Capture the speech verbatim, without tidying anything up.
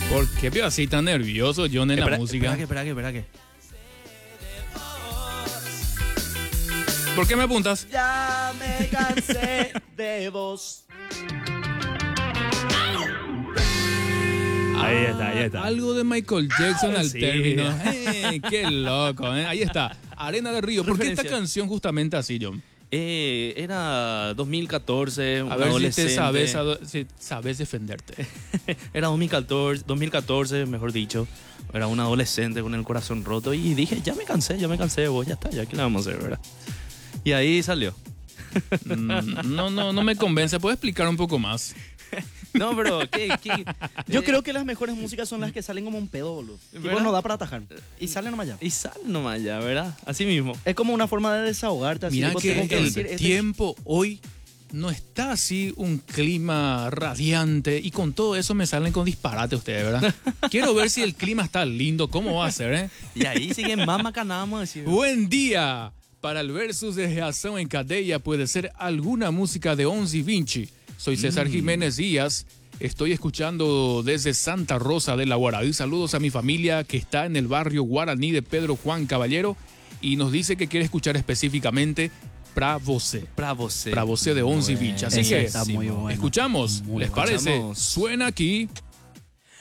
¿Por qué veo así tan nervioso, John, en Espera, la música? Espera que, espera que, espera que. ¿Por qué me apuntas? Ya me cansé de vos. Ahí está, ahí está. Algo de Michael Jackson al Sí. término. Eh, qué loco, ¿eh? Ahí está. Arena de Río. ¿Por qué esta Referencia. canción justamente así, John? Eh, era dos mil catorce, un A ver si adolescente. te sabes, ado- si sabes defenderte. Era dos mil catorce, dos mil catorce, mejor dicho. Era un adolescente con el corazón roto y dije, ya me cansé, ya me cansé de vos, ya está, ya qué le vamos a hacer, ¿verdad? Y ahí salió. Mm, No, no, no me convence. ¿Puedes explicar un poco más? No, pero ¿qué? qué? Yo Eh, creo que las mejores músicas son las que salen como un pedo, boludo. Tipo, ¿Verdad? no da para atajar. Y salen nomás ya. Y sal nomás ya, ¿verdad? Así mismo. Es como una forma de desahogarte. Así, Mira tipo, que tengo el decir, este- tiempo hoy no está así un clima radiante y con todo eso me salen con disparate ustedes, ¿verdad? Quiero ver si el clima está lindo, cómo va a ser, ¿eh? Y ahí siguen más macaná, vamos a decir. Buen día. Para el versus de Reação en Cadeia puede ser alguna música de Onze y Vinci. Soy César Jiménez Díaz. Estoy escuchando desde Santa Rosa de la Guaraí. Saludos a mi familia que está en el barrio Guaraní de Pedro Juan Caballero y nos dice que quiere escuchar específicamente Pra Você. Pra você. Pra Você de Onze y Vinci. Así Ese que está muy bueno. escuchamos. Muy ¿Les bueno. parece? Escuchamos. Suena aquí.